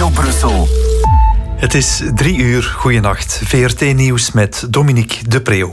Studio Brussel. Het is 3:00. Goeienacht. VRT Nieuws met Dominique de Preeuw.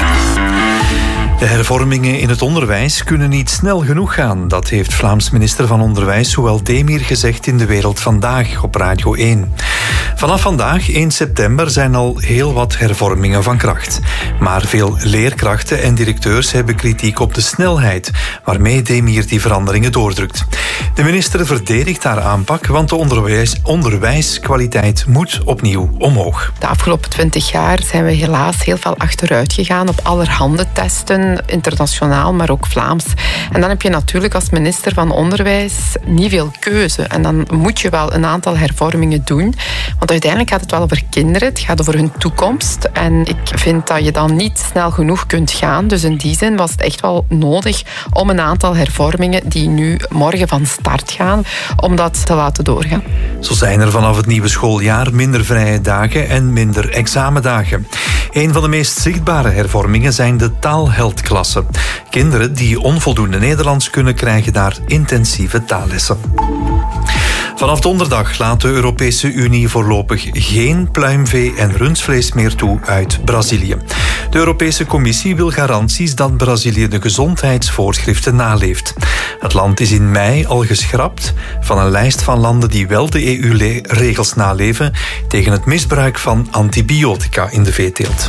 De hervormingen in het onderwijs kunnen niet snel genoeg gaan. Dat heeft Vlaams minister van Onderwijs Souël Demir gezegd in De Wereld Vandaag op Radio 1. Vanaf vandaag, 1 september, zijn al heel wat hervormingen van kracht. Maar veel leerkrachten en directeurs hebben kritiek op de snelheid waarmee Demir die veranderingen doordrukt. De minister verdedigt haar aanpak, want de onderwijskwaliteit moet opnieuw omhoog. De afgelopen 20 jaar zijn we helaas heel veel achteruit gegaan op allerhande testen, internationaal, maar ook Vlaams. En dan heb je natuurlijk als minister van Onderwijs niet veel keuze. En dan moet je wel een aantal hervormingen doen. Want uiteindelijk gaat het wel over kinderen, het gaat over hun toekomst. En ik vind dat je dan niet snel genoeg kunt gaan. Dus in die zin was het echt wel nodig om een aantal hervormingen die nu morgen van start gaan, om dat te laten doorgaan. Zo zijn er vanaf het nieuwe schooljaar minder vrije dagen en minder examendagen. Een van de meest zichtbare hervormingen zijn de taalheldklassen. Kinderen die onvoldoende Nederlands kunnen, krijgen daar intensieve taallessen. Vanaf donderdag laat de Europese Unie voorlopig geen pluimvee en rundvlees meer toe uit Brazilië. De Europese Commissie wil garanties dat Brazilië de gezondheidsvoorschriften naleeft. Het land is in mei al geschrapt van een lijst van landen die wel de EU-regels naleven tegen het misbruik van antibiotica in de veeteelt.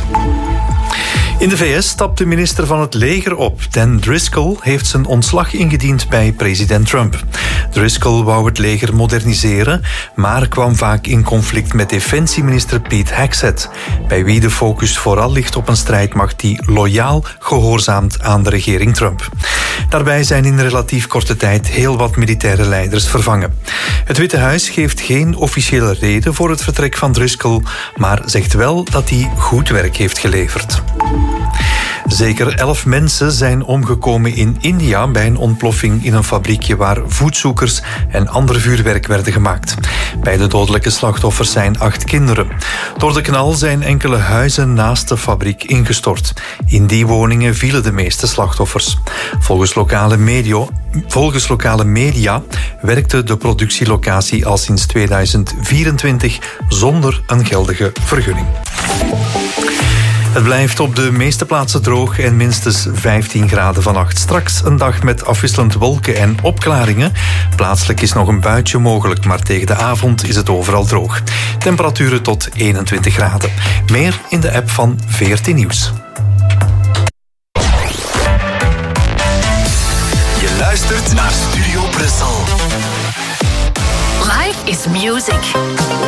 In de VS stapt de minister van het leger op. Dan Driscoll heeft zijn ontslag ingediend bij president Trump. Driscoll wou het leger moderniseren, maar kwam vaak in conflict met defensieminister Pete Hegseth, bij wie de focus vooral ligt op een strijdmacht die loyaal gehoorzaamt aan de regering Trump. Daarbij zijn in relatief korte tijd heel wat militaire leiders vervangen. Het Witte Huis geeft geen officiële reden voor het vertrek van Driscoll, maar zegt wel dat hij goed werk heeft geleverd. Zeker 11 mensen zijn omgekomen in India bij een ontploffing in een fabriekje waar voetzoekers en ander vuurwerk werden gemaakt. Bij de dodelijke slachtoffers zijn 8 kinderen. Door de knal zijn enkele huizen naast de fabriek ingestort. In die woningen vielen de meeste slachtoffers. Volgens lokale media werkte de productielocatie al sinds 2024 zonder een geldige vergunning. Het blijft op de meeste plaatsen droog en minstens 15 graden vannacht. Straks een dag met afwisselend wolken en opklaringen. Plaatselijk is nog een buitje mogelijk, maar tegen de avond is het overal droog. Temperaturen tot 21 graden. Meer in de app van VRT Nieuws. Je luistert naar Studio Brussel. Life is music.